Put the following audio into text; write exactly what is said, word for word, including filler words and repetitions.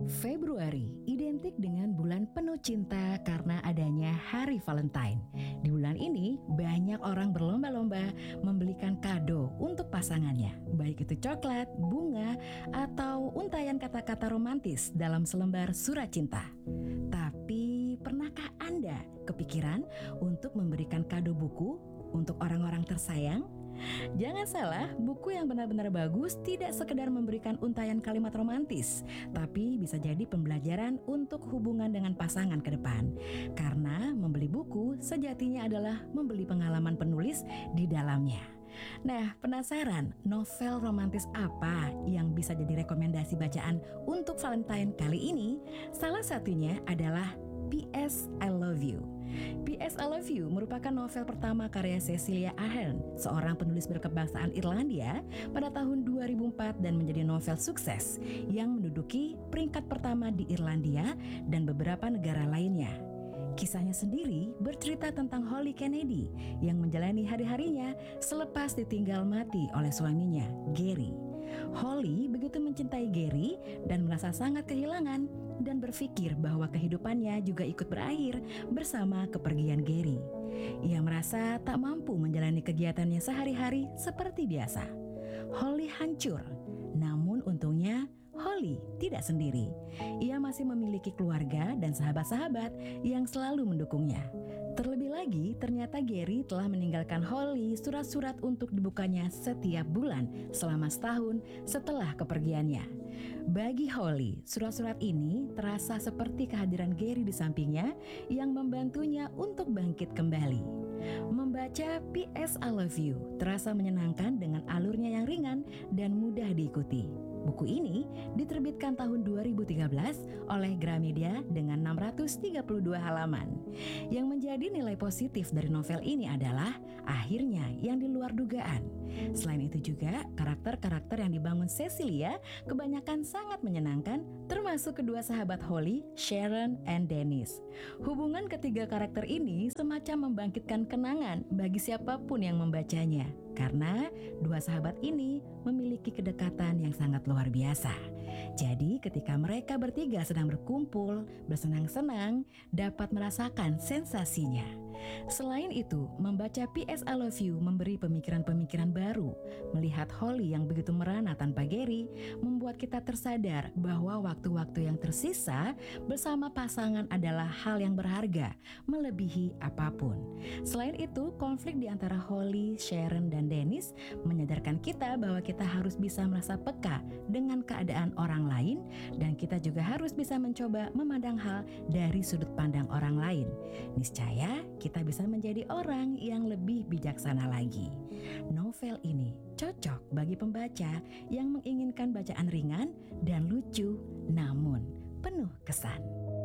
Februari identik dengan bulan penuh cinta karena adanya Hari Valentine. Di bulan ini, banyak orang berlomba-lomba membelikan kado untuk pasangannya, baik itu coklat, bunga, atau untayan kata-kata romantis dalam selembar surat cinta. Tapi, pernahkah Anda kepikiran untuk memberikan kado buku untuk orang-orang tersayang? Jangan salah, buku yang benar-benar bagus tidak sekedar memberikan untayan kalimat romantis, tapi bisa jadi pembelajaran untuk hubungan dengan pasangan ke depan. Karena membeli buku sejatinya adalah membeli pengalaman penulis di dalamnya. Nah, penasaran novel romantis apa yang bisa jadi rekomendasi bacaan untuk Valentine kali ini? Salah satunya adalah P S I Love You. P S I Love You merupakan novel pertama karya Cecilia Ahern, seorang penulis berkebangsaan Irlandia pada tahun dua ribu empat dan menjadi novel sukses yang menduduki peringkat pertama di Irlandia dan beberapa negara lainnya. Kisahnya sendiri bercerita tentang Holly Kennedy yang menjalani hari-harinya selepas ditinggal mati oleh suaminya, Gary. Holly begitu mencintai Gary dan merasa sangat kehilangan dan berpikir bahwa kehidupannya juga ikut berakhir bersama kepergian Gary. Ia merasa tak mampu menjalani kegiatannya sehari-hari seperti biasa. Holly hancur, namun untungnya Holly tidak sendiri. Ia masih memiliki keluarga dan sahabat-sahabat yang selalu mendukungnya. Terlebih lagi, ternyata Gary telah meninggalkan Holly surat-surat untuk dibukanya setiap bulan selama setahun setelah kepergiannya. Bagi Holly, surat-surat ini terasa seperti kehadiran Gary di sampingnya yang membantunya untuk bangkit kembali. Membaca P S I Love You terasa menyenangkan dengan alurnya yang ringan dan mudah diikuti. Buku ini diterbitkan tahun dua ribu tiga belas oleh Gramedia dengan enam ratus tiga puluh dua halaman. Yang menjadi nilai positif dari novel ini adalah akhirnya yang di luar dugaan. Selain itu juga karakter-karakter yang dibangun Cecilia kebanyakan sangat menyenangkan, termasuk kedua sahabat Holly, Sharon, and Dennis. Hubungan ketiga karakter ini semacam membangkitkan kenangan bagi siapapun yang membacanya. Karena dua sahabat ini memiliki kedekatan yang sangat luar biasa. Jadi ketika mereka bertiga sedang berkumpul, bersenang-senang, dapat merasakan sensasinya. Selain itu, membaca P S I Love You memberi pemikiran-pemikiran baru. Melihat Holly yang begitu merana tanpa Gary, membuat kita tersadar bahwa waktu-waktu yang tersisa bersama pasangan adalah hal yang berharga, melebihi apapun. Selain itu, konflik di antara Holly, Sharon, dan Dennis menyadarkan kita bahwa kita harus bisa merasa peka dengan keadaan orang lain dan kita juga harus bisa mencoba memandang hal dari sudut pandang orang lain. Niscaya kita bisa menjadi orang yang lebih bijaksana lagi. Novel ini cocok bagi pembaca yang menginginkan bacaan ringan dan lucu namun penuh kesan.